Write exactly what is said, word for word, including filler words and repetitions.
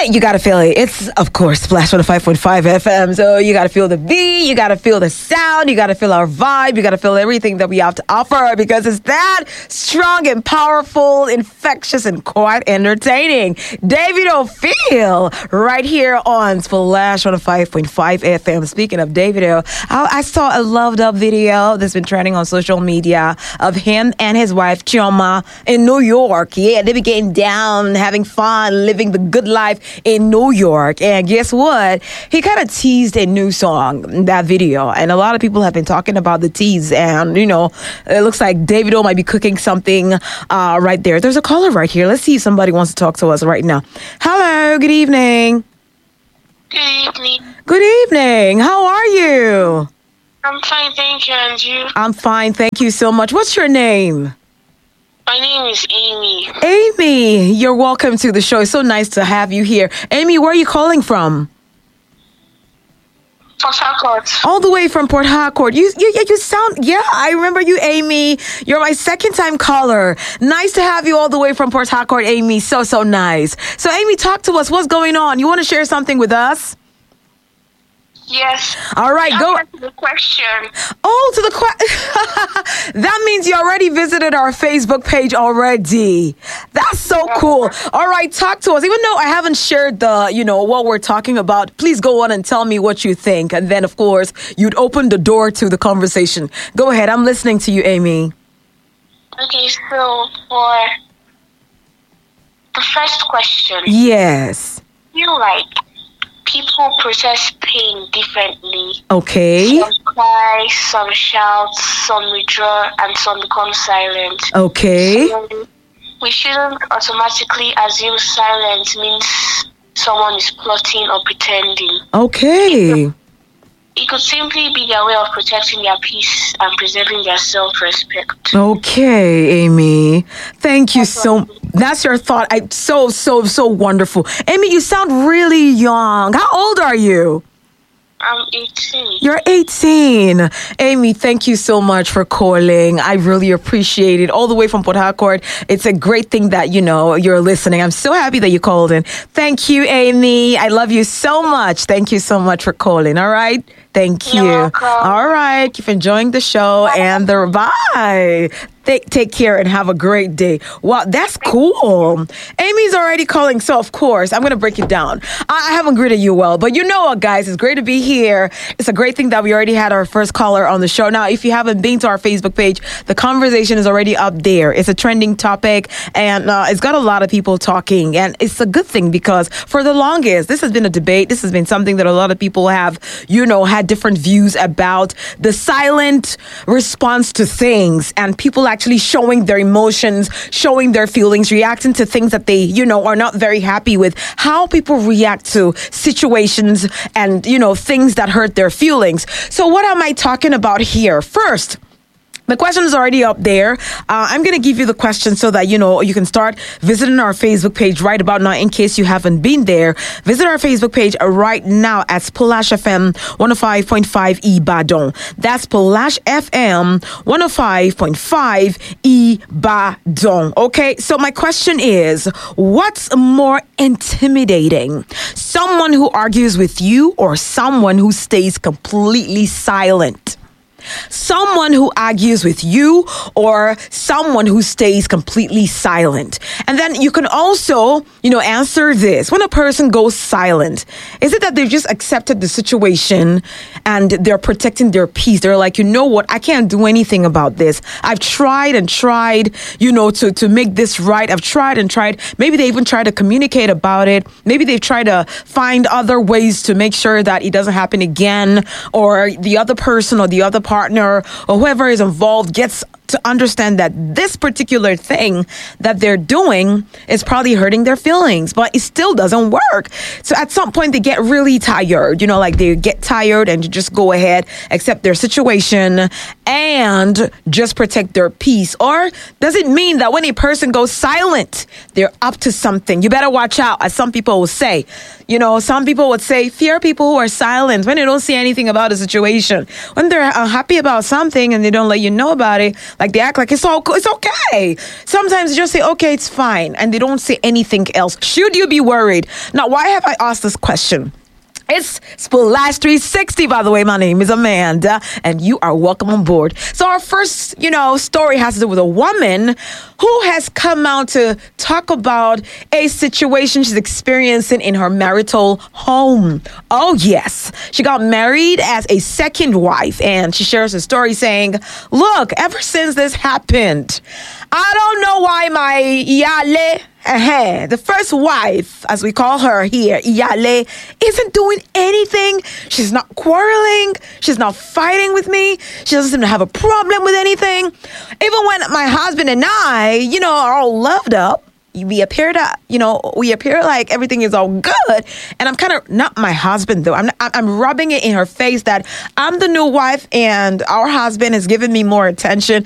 it, you gotta feel it. It's, of course, Splash one oh five point five F M. So you gotta feel the beat, you gotta feel the sound, you gotta feel our vibe, you gotta feel everything that we have to offer because it's that strong and powerful, infectious, and quite entertaining. David O'Feel, right here on Splash one oh five point five F M. Speaking of David O, I, I saw a loved up video that's been trending on social media of him and his wife Chioma in New York. Yeah, they be getting down, having fun, living the good life in New York. And guess what? He kind of teased a new song in that video. And a lot of people have been talking about the tease. And, you know, it looks like David O might be cooking something uh, right there. There's a caller right here. Let's see if somebody wants to talk to us right now. Hello, good evening. Good evening. Good evening. How are you? I'm fine, thank you, and you? I'm fine. Thank you so much. What's your name? My name is Amy. Amy, you're welcome to the show. It's so nice to have you here. Amy, where are you calling from? Port Harcourt. All the way from Port Harcourt. You, you, you sound, yeah, I remember you, Amy. You're my second time caller. Nice to have you all the way from Port Harcourt, Amy. So, so nice. So, Amy, talk to us. What's going on? You want to share something with us? Yes. All right, go. To the question. Oh, to the question. That means you already visited our Facebook page already. That's so cool. All right, talk to us. Even though I haven't shared the, you know, what we're talking about, please go on and tell me what you think. And then, of course, you'd open the door to the conversation. Go ahead. I'm listening to you, Amy. Okay, so for the first question. Yes. I feel like people process pain differently. Okay. Some cry, some shout, some withdraw, and some become silent. Okay. So we shouldn't automatically assume silence means someone is plotting or pretending. Okay. It could simply be their way of protecting their peace and preserving their self-respect. Okay, Amy. Thank you so much. That's your thought. I so, so, so wonderful. Amy, you sound really young. How old are you? I'm eighteen. You're eighteen. Amy, thank you so much for calling. I really appreciate it. All the way from Port Harcourt. It's a great thing that, you know, you're listening. I'm so happy that you called in. Thank you, Amy. I love you so much. Thank you so much for calling. All right. Thank you. You're welcome. All right. Keep enjoying the show and the bye. Take, take care and have a great day. Wow, that's cool. Amy's already calling, so of course, I'm going to break it down. I, I haven't greeted you well, but you know what, guys? It's great to be here. It's a great thing that we already had our first caller on the show. Now, if you haven't been to our Facebook page, the conversation is already up there. It's a trending topic, and uh, it's got a lot of people talking, and it's a good thing because for the longest, this has been a debate. This has been something that a lot of people have, you know, had different views about the silent response to things, and people actually showing their emotions, showing their feelings, reacting to things that they, you know, are not very happy with, how people react to situations and, you know, things that hurt their feelings. So what am I talking about here? First, the question is already up there. Uh, I'm going to give you the question so that, you know, you can start visiting our Facebook page right about now in case you haven't been there. Visit our Facebook page right now at Splash F M one oh five point five Ibadan. That's Splash F M one oh five point five Ibadan. Okay, so my question is, what's more intimidating? Someone who argues with you or someone who stays completely silent? Someone who argues with you or someone who stays completely silent. And then you can also, you know, answer this. When a person goes silent, is it that they've just accepted the situation and they're protecting their peace? They're like, you know what? I can't do anything about this. I've tried and tried, you know, to, to make this right. I've tried and tried. Maybe they even try to communicate about it. Maybe they've tried to find other ways to make sure that it doesn't happen again, or the other person or the other partner or whoever is involved gets to understand that this particular thing that they're doing is probably hurting their feelings, but it still doesn't work. So at some point they get really tired, you know, like they get tired and just go ahead, accept their situation and just protect their peace. Or does it mean that when a person goes silent, they're up to something? You better watch out, as some people will say. You know, some people would say, fear people who are silent when they don't see anything about a situation. When they're uh, happy about something and they don't let you know about it, Like they act like it's all it's okay. Sometimes they just say, okay, it's fine. And they don't say anything else. Should you be worried? Now, why have I asked this question? It's Splash three sixty, by the way. My name is Amanda, and you are welcome on board. So our first, you know, story has to do with a woman who has come out to talk about a situation she's experiencing in her marital home. Oh, yes. She got married as a second wife, and she shares her story saying, look, ever since this happened, I don't know why my Iyale, uh-huh, the first wife, as we call her here, Iyale, isn't doing anything. She's not quarreling. She's not fighting with me. She doesn't seem to have a problem with anything. Even when my husband and I, you know, are all loved up, we appear to, you know, we appear like everything is all good. And I'm kind of not my husband, though. I'm I'm rubbing it in her face that I'm the new wife and our husband is giving me more attention.